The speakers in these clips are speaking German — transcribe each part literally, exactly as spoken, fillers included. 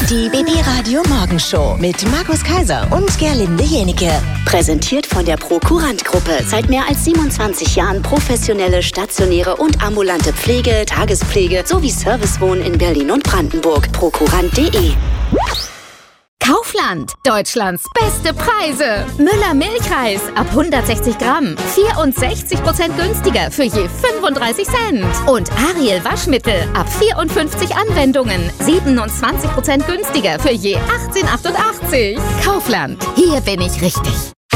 Die B B-Radio Morgenshow mit Markus Kaiser und Gerlinde Jenike. Präsentiert von der Prokurant-Gruppe. Seit mehr als siebenundzwanzig Jahren professionelle, stationäre und ambulante Pflege, Tagespflege sowie Servicewohnen in Berlin und Brandenburg. prokurant punkt de. Kaufland, Deutschlands beste Preise. Müller Milchreis ab hundertsechzig Gramm, vierundsechzig Prozent günstiger für je fünfunddreißig Cent. Und Ariel Waschmittel ab vierundfünfzig Anwendungen, siebenundzwanzig Prozent günstiger für je achtzehn achtundachtzig. Kaufland, hier bin ich richtig.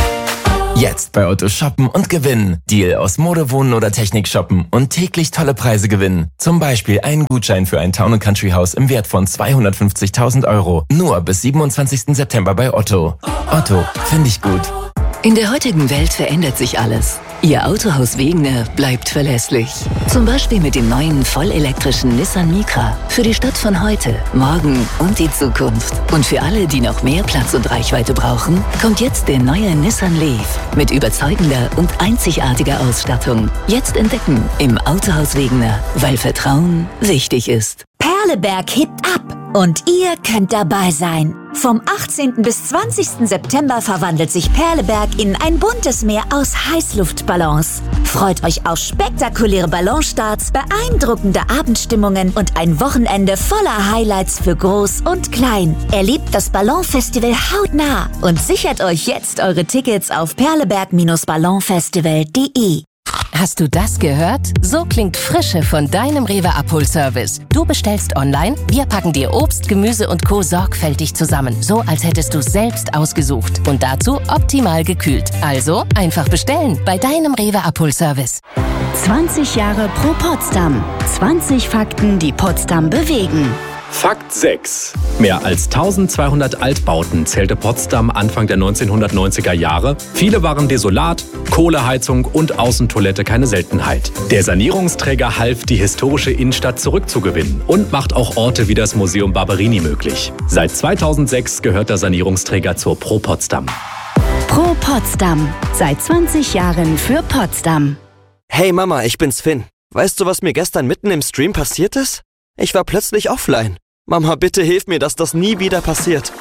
Jetzt bei Otto shoppen und gewinnen. Deal aus Mode, Wohnen oder Technik shoppen und täglich tolle Preise gewinnen. Zum Beispiel einen Gutschein für ein Town and Country Haus im Wert von zweihundertfünfzigtausend Euro. Nur bis siebenundzwanzigsten September bei Otto. Otto, finde ich gut. In der heutigen Welt verändert sich alles. Ihr Autohaus Wegener bleibt verlässlich. Zum Beispiel mit dem neuen vollelektrischen Nissan Micra. Für die Stadt von heute, morgen und die Zukunft. Und für alle, die noch mehr Platz und Reichweite brauchen, kommt jetzt der neue Nissan Leaf. Mit überzeugender und einzigartiger Ausstattung. Jetzt entdecken im Autohaus Wegener, weil Vertrauen wichtig ist. Perleberg hebt ab und ihr könnt dabei sein. Vom achtzehnten bis zwanzigsten September verwandelt sich Perleberg in ein buntes Meer aus Heißluftballons. Freut euch auf spektakuläre Ballonstarts, beeindruckende Abendstimmungen und ein Wochenende voller Highlights für Groß und Klein. Erlebt das Ballonfestival hautnah und sichert euch jetzt eure Tickets auf perleberg ballonfestival punkt de. Hast du das gehört? So klingt Frische von deinem Rewe Abholservice. Du bestellst online, wir packen dir Obst, Gemüse und Co. sorgfältig zusammen. So, als hättest du es selbst ausgesucht. Und dazu optimal gekühlt. Also einfach bestellen bei deinem Rewe Abholservice. zwanzig Jahre Pro Potsdam. zwanzig Fakten, die Potsdam bewegen. Fakt sechs. Mehr als eintausendzweihundert Altbauten zählte Potsdam Anfang der neunzehnhundertneunziger Jahre. Viele waren desolat, Kohleheizung und Außentoilette keine Seltenheit. Der Sanierungsträger half, die historische Innenstadt zurückzugewinnen und macht auch Orte wie das Museum Barberini möglich. Seit zweitausendsechs gehört der Sanierungsträger zur Pro Potsdam. Pro Potsdam. Seit zwanzig Jahren für Potsdam. Hey Mama, ich bin's Finn. Weißt du, was mir gestern mitten im Stream passiert ist? Ich war plötzlich offline. Mama, bitte hilf mir, dass das nie wieder passiert.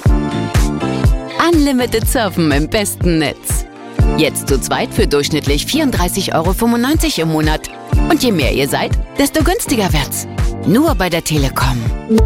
Unlimited Surfen im besten Netz. Jetzt zu zweit für durchschnittlich vierunddreißig Euro fünfundneunzig im Monat. Und je mehr ihr seid, desto günstiger wird's. Nur bei der Telekom.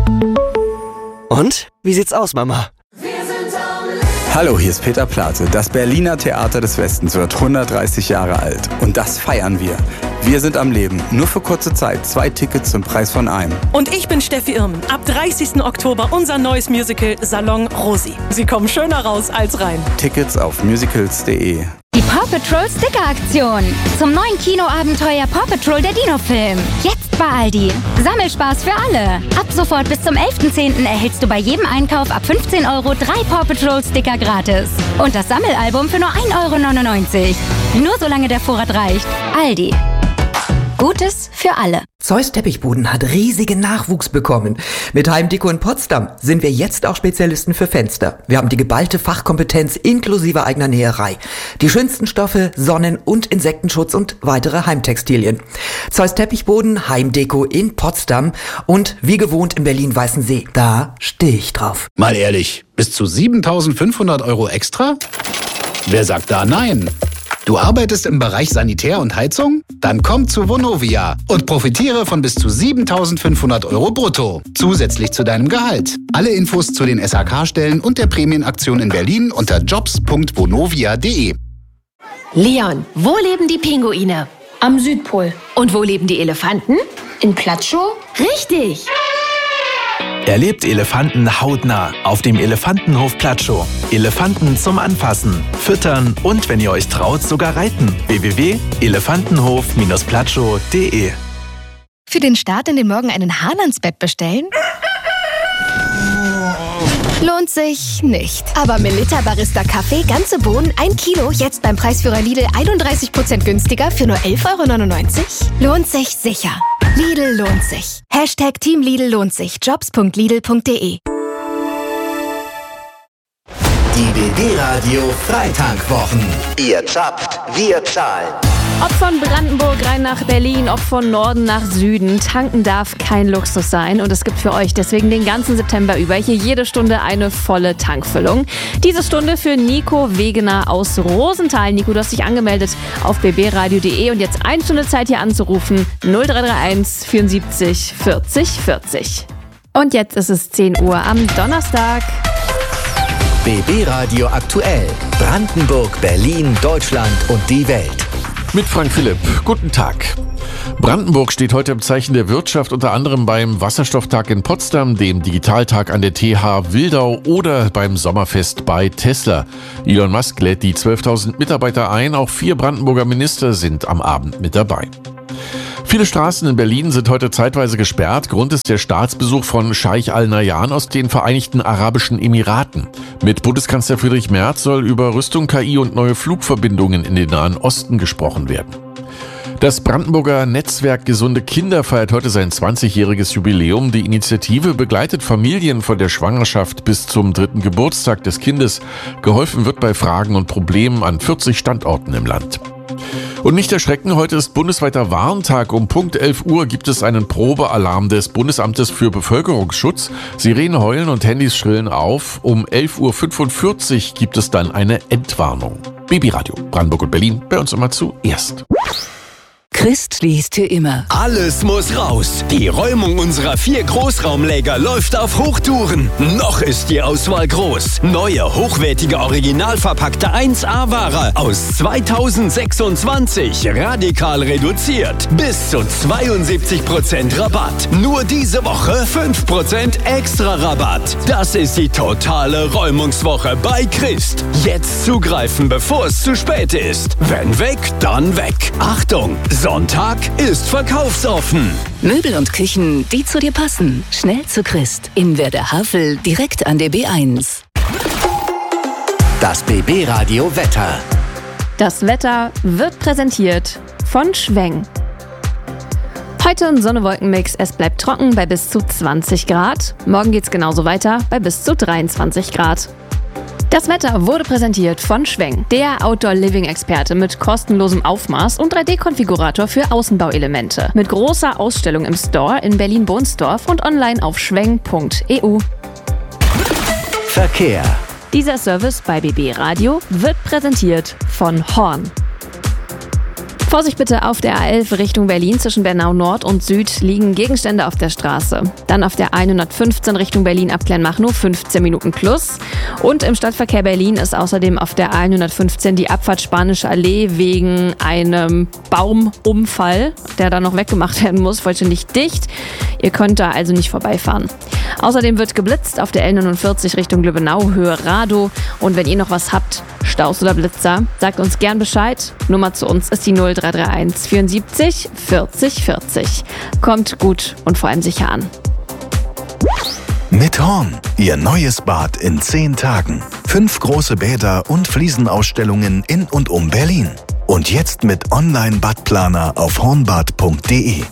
Und? Wie sieht's aus, Mama? Hallo, hier ist Peter Plate. Das Berliner Theater des Westens wird hundertdreißig Jahre alt. Und das feiern wir. Wir sind am Leben. Nur für kurze Zeit. Zwei Tickets zum Preis von einem. Und ich bin Steffi Irmen. Ab dreißigsten Oktober unser neues Musical Salon Rosi. Sie kommen schöner raus als rein. Tickets auf musicals punkt de. Die Paw Patrol Sticker-Aktion. Zum neuen Kinoabenteuer Paw Patrol, der Dino-Film. Jetzt bei Aldi. Sammelspaß für alle. Ab sofort bis zum elften zehnten erhältst du bei jedem Einkauf ab fünfzehn Euro drei Paw Patrol Sticker gratis. Und das Sammelalbum für nur ein Euro neunundneunzig. Nur solange der Vorrat reicht. Aldi. Gutes für alle. Zeus Teppichboden hat riesigen Nachwuchs bekommen. Mit Heimdeko in Potsdam sind wir jetzt auch Spezialisten für Fenster. Wir haben die geballte Fachkompetenz inklusive eigener Näherei. Die schönsten Stoffe, Sonnen- und Insektenschutz und weitere Heimtextilien. Zeus Teppichboden, Heimdeko in Potsdam und wie gewohnt in Berlin-Weißensee. Da stehe ich drauf. Mal ehrlich, bis zu siebentausendfünfhundert Euro extra? Wer sagt da nein? Du arbeitest im Bereich Sanitär und Heizung? Dann komm zu Vonovia und profitiere von bis zu siebentausendfünfhundert Euro brutto. Zusätzlich zu deinem Gehalt. Alle Infos zu den S H K-Stellen und der Prämienaktion in Berlin unter jobs punkt vonovia punkt de. Leon, wo leben die Pinguine? Am Südpol. Und wo leben die Elefanten? In Platschow? Richtig! Erlebt Elefanten hautnah auf dem Elefantenhof Platschow. Elefanten zum Anfassen, Füttern und, wenn ihr euch traut, sogar reiten. w w w punkt elefantenhof platschow punkt de. Für den Start in den Morgen einen Hahn ans Bett bestellen? Lohnt sich nicht. Aber Melitta Barista Kaffee, ganze Bohnen, ein Kilo, jetzt beim Preisführer Lidl einunddreißig Prozent günstiger für nur elf Euro neunundneunzig? Lohnt sich sicher. Lidl lohnt sich. Hashtag Team Lidl lohnt sich. jobs punkt lidl punkt de. Die B B-Radio Freitank-Wochen. Ihr zapft, wir zahlen. Ob von Brandenburg rein nach Berlin, ob von Norden nach Süden, tanken darf kein Luxus sein. Und es gibt für euch deswegen den ganzen September über hier jede Stunde eine volle Tankfüllung. Diese Stunde für Nico Wegener aus Rosenthal. Nico, du hast dich angemeldet auf b b radio punkt d e und jetzt eine Stunde Zeit hier anzurufen. null drei drei eins vierundsiebzig vierzig vierzig. Und jetzt ist es zehn Uhr am Donnerstag. B B Radio aktuell. Brandenburg, Berlin, Deutschland und die Welt. Mit Frank Philipp. Guten Tag. Brandenburg steht heute im Zeichen der Wirtschaft, unter anderem beim Wasserstofftag in Potsdam, dem Digitaltag an der T H Wildau oder beim Sommerfest bei Tesla. Elon Musk lädt die zwölftausend Mitarbeiter ein. Auch vier Brandenburger Minister sind am Abend mit dabei. Viele Straßen in Berlin sind heute zeitweise gesperrt. Grund ist der Staatsbesuch von Scheich Al-Nahyan aus den Vereinigten Arabischen Emiraten. Mit Bundeskanzler Friedrich Merz soll über Rüstung, K I und neue Flugverbindungen in den Nahen Osten gesprochen werden. Das Brandenburger Netzwerk Gesunde Kinder feiert heute sein zwanzigjähriges Jubiläum. Die Initiative begleitet Familien von der Schwangerschaft bis zum dritten Geburtstag des Kindes. Geholfen wird bei Fragen und Problemen an vierzig Standorten im Land. Und nicht erschrecken, heute ist bundesweiter Warntag. Um Punkt elf Uhr gibt es einen Probealarm des Bundesamtes für Bevölkerungsschutz. Sirenen heulen und Handys schrillen auf. Um elf Uhr fünfundvierzig gibt es dann eine Entwarnung. B B Radio, Brandenburg und Berlin, bei uns immer zuerst. Christ liest hier immer. Alles muss raus. Die Räumung unserer vier Großraumläger läuft auf Hochtouren. Noch ist die Auswahl groß. Neue, hochwertige, original verpackte eins A-Ware aus zweitausendsechsundzwanzig. Radikal reduziert. Bis zu zweiundsiebzig Prozent Rabatt. Nur diese Woche fünf Prozent extra Rabatt. Das ist die totale Räumungswoche bei Christ. Jetzt zugreifen, bevor es zu spät ist. Wenn weg, dann weg. Achtung! Sonntag ist verkaufsoffen. Möbel und Küchen, die zu dir passen. Schnell zu Christ. In Werder-Havel, direkt an der B eins. Das B B Radio Wetter. Das Wetter wird präsentiert von Schweng. Heute ein Sonne-Wolken-Mix. Es bleibt trocken bei bis zu zwanzig Grad. Morgen geht's genauso weiter bei bis zu dreiundzwanzig Grad. Das Wetter wurde präsentiert von Schweng, der Outdoor-Living-Experte mit kostenlosem Aufmaß und drei D-Konfigurator für Außenbauelemente. Mit großer Ausstellung im Store in Berlin-Bohnsdorf und online auf schweng punkt e u. Verkehr. Dieser Service bei B B Radio wird präsentiert von Horn. Vorsicht bitte auf der A elf Richtung Berlin. Zwischen Bernau Nord und Süd liegen Gegenstände auf der Straße. Dann auf der hundertfünfzehn Richtung Berlin Abklären-Machnow fünfzehn Minuten plus. Und im Stadtverkehr Berlin ist außerdem auf der hundertfünfzehn die Abfahrt Spanische Allee wegen einem Baumumfall, der da noch weggemacht werden muss, vollständig dicht. Ihr könnt da also nicht vorbeifahren. Außerdem wird geblitzt auf der L neunundvierzig Richtung Lübbenau, Höhe Radow. Und wenn ihr noch was habt, Staus oder Blitzer, sagt uns gern Bescheid. Nummer zu uns ist die null drei drei eins vierundsiebzig vierzig vierzig. Kommt gut und vor allem sicher an. Mit Horn, Ihr neues Bad in zehn Tagen. Fünf große Bäder und Fliesenausstellungen in und um Berlin. Und jetzt mit Online-Badplaner auf hornbad punkt d e.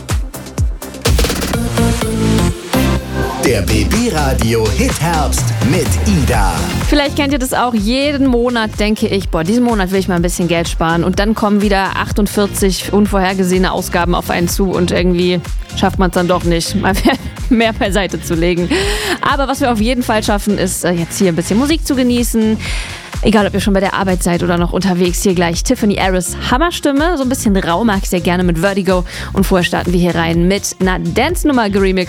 Der B B Radio Hit-Herbst mit Ida. Vielleicht kennt ihr das auch. Jeden Monat denke ich, boah, diesen Monat will ich mal ein bisschen Geld sparen. Und dann kommen wieder achtundvierzig unvorhergesehene Ausgaben auf einen zu und irgendwie schafft man es dann doch nicht, mal mehr beiseite zu legen. Aber was wir auf jeden Fall schaffen, ist jetzt hier ein bisschen Musik zu genießen. Egal, ob ihr schon bei der Arbeit seid oder noch unterwegs, hier gleich Tiffany Harris Hammerstimme. So ein bisschen rau mag ich sehr gerne mit Vertigo. Und vorher starten wir hier rein mit einer Dance-Nummer geremixed